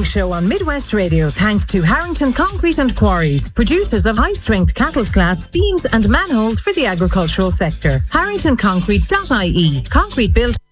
morning show on Midwest Radio thanks to Harrington Concrete and Quarries, producers of high-strength cattle slats, beams and manholes for the agricultural sector. HarringtonConcrete.ie. Concrete built